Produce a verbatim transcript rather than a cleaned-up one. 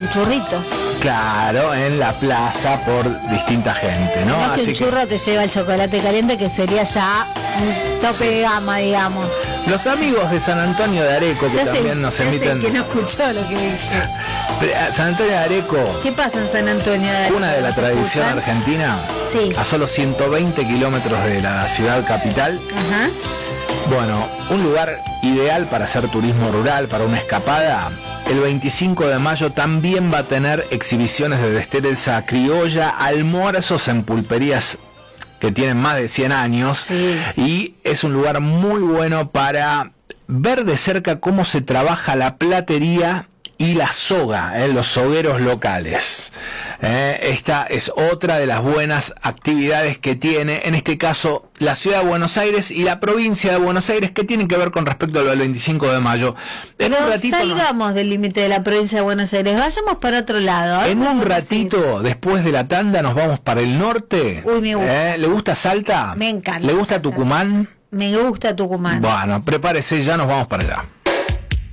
churritos. Claro, en la plaza por distinta gente, ¿no? No que Así un churro te lleva el chocolate caliente, que sería ya un tope de gama, digamos. Los amigos de San Antonio de Areco, que Ya también sé, nos ya sé emiten... que no escuchó lo que dice. San Antonio de Areco, ¿Qué pasa en San Antonio de Areco? una de la ¿Nos tradición escuchan? argentina, Sí. a solo ciento veinte kilómetros de la ciudad capital. Ajá. Bueno, un lugar ideal para hacer turismo rural, para una escapada. El veinticinco de mayo también va a tener exhibiciones de destreza criolla, almuerzos en pulperías que tienen más de cien años. Sí. Y es un lugar muy bueno para ver de cerca cómo se trabaja la platería y la soga, eh, los sogueros locales. Eh, esta es otra de las buenas actividades que tiene, en este caso, la ciudad de Buenos Aires y la provincia de Buenos Aires, que tienen que ver con respecto al veinticinco de mayo. En Pero un ratito, salgamos nos... del límite de la provincia de Buenos Aires, vayamos para otro lado. En un ratito, después de la tanda, nos vamos para el norte. Uy, me gusta. Eh, ¿Le gusta Salta? Me encanta ¿Le gusta Salta. Tucumán? Me gusta Tucumán. Bueno, prepárese, ya nos vamos para allá.